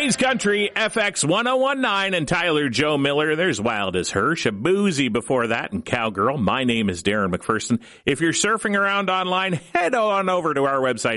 Today's country, FX 1019 and Tyler Joe Miller. There's Wild as Her, Shabuzi before that, and Cowgirl. My name is Darren McPherson. If you're surfing around online, head on over to our website,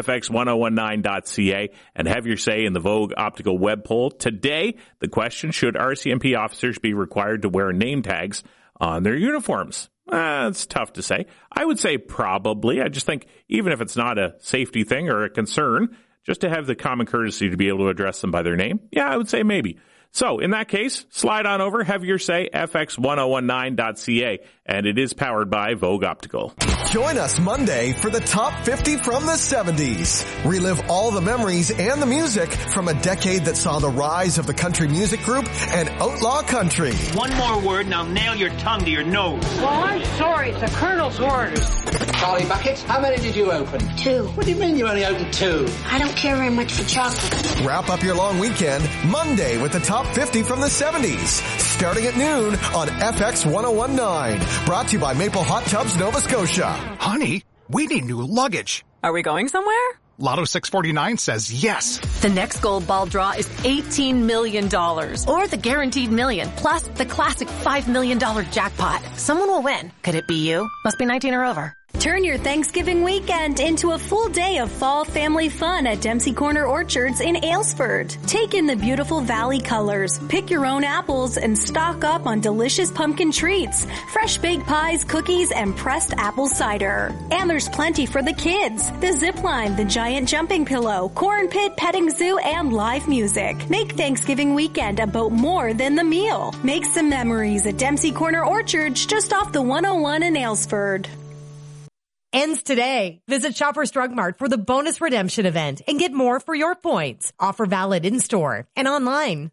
fx1019.ca, and have your say in the Vogue Optical web poll. Today, the question, should RCMP officers be required to wear name tags on their uniforms? It's tough to say. I would say probably. I just think even if it's not a safety thing or a concern, just to have the common courtesy to be able to address them by their name, yeah, I would say maybe. So in that case, slide on over, have your say, fx1019.ca, and it is powered by Vogue Optical. Join us Monday for the Top 50 from the 70s. Relive all the memories and the music from a decade that saw the rise of the country music group and outlaw country. One more word and I'll nail your tongue to your nose. Well, I'm sorry. It's the Colonel's orders. Charlie Buckets, how many did you open? 2. What do you mean you only opened 2? I don't care very much for chocolate. Wrap up your long weekend Monday with the Top 50 from the 70s, starting at noon on FX 1019. Brought to you by Maple Hot Tubs, Nova Scotia. Honey, we need new luggage. Are we going somewhere? Lotto 649 says yes. The next gold ball draw is $18 million. Or the guaranteed million, plus the classic $5 million jackpot. Someone will win. Could it be you? Must be 19 or over. Turn your Thanksgiving weekend into a full day of fall family fun at Dempsey Corner Orchards in Aylesford. Take in the beautiful valley colors, pick your own apples, and stock up on delicious pumpkin treats, fresh baked pies, cookies, and pressed apple cider. And there's plenty for the kids. The zip line, the giant jumping pillow, corn pit, petting zoo, and live music. Make Thanksgiving weekend about more than the meal. Make some memories at Dempsey Corner Orchards just off the 101 in Aylesford. Ends today. Visit Shoppers Drug Mart for the bonus redemption event and get more for your points. Offer valid in-store and online.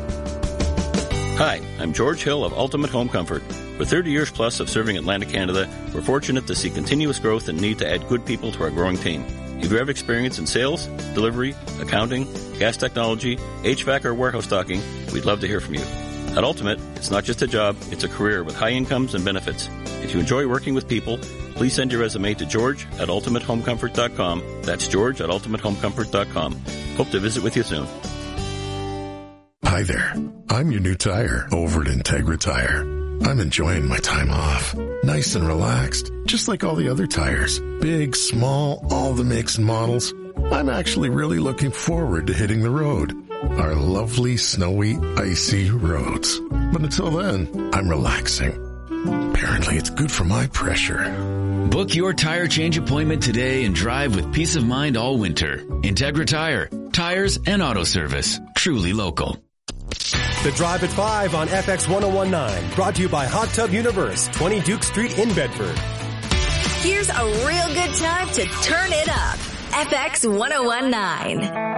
Hi, I'm George Hill of Ultimate Home Comfort. For 30 years plus of serving Atlantic Canada, we're fortunate to see continuous growth and need to add good people to our growing team. If you have experience in sales, delivery, accounting, gas technology, HVAC, or warehouse stocking, we'd love to hear from you. At Ultimate, it's not just a job, it's a career with high incomes and benefits. If you enjoy working with people, please send your resume to george@ultimatehomecomfort.com. That's george@ultimatehomecomfort.com. Hope to visit with you soon. Hi there. I'm your new tire over at Integra Tire. I'm enjoying my time off. Nice and relaxed, just like all the other tires. Big, small, all the makes and models. I'm actually really looking forward to hitting the road. Our lovely, snowy, icy roads. But until then, I'm relaxing. Apparently, it's good for my pressure. Book your tire change appointment today and drive with peace of mind all winter. Integra Tire. Tires and auto service. Truly local. The Drive at 5 on FX 1019. Brought to you by Hot Tub Universe, 20 Duke Street in Bedford. Here's a real good time to turn it up. FX 1019.